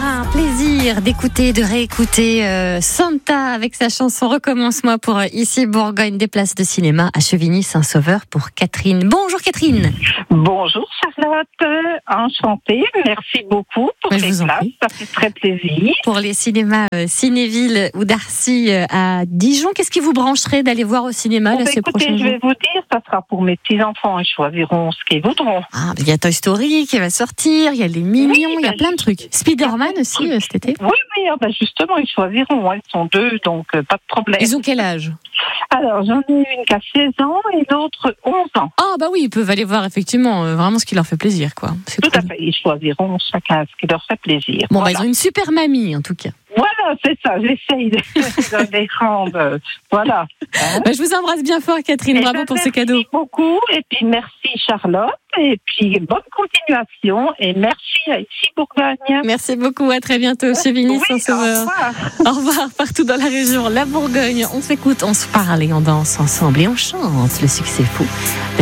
aura un plaisir d'écouter, de réécouter Santa avec sa chanson Recommence-moi pour Ici Bourgogne, des places de cinéma à Chevigny-Saint-Sauveur pour Catherine. Bonjour Catherine. Bonjour Charlotte, enchantée, merci beaucoup pour les places, ça fait très plaisir. Pour les cinémas Cinéville ou Darcy à Dijon, qu'est-ce qui vous brancherait d'aller voir au cinéma là, ces prochains jours ? Je vais vous dire, ça sera pour mes petits-enfants, ils choisiront ce qu'ils voudront. Ah, il y a Toy Story qui va sortir, il y a les Mignons, il y a plein de trucs. Spider-Man aussi cet été. Oui, justement, ils choisiront, ils sont 2, donc pas de problème. Ils ont quel âge ? Alors, j'en ai une qui a 16 ans et l'autre 11 ans. Ah, bah oui, ils peuvent aller voir effectivement vraiment ce qui leur fait plaisir, quoi. C'est tout à fait, ils choisiront chacun ce qui leur fait plaisir. Bon, ils ont une super mamie, en tout cas. Voilà, c'est ça, j'essaye de les rendre. Voilà. Je vous embrasse bien fort, Catherine, bravo pour ce cadeau. Merci beaucoup, et puis merci Charlotte, et puis bonne continuation, et merci à Ici Bourgogne. Merci beaucoup, à très bientôt, Chevigny-Saint-Sauveur. Au revoir, partout dans la région, la Bourgogne. On s'écoute, on se parle et on danse ensemble et on chante le succès fou.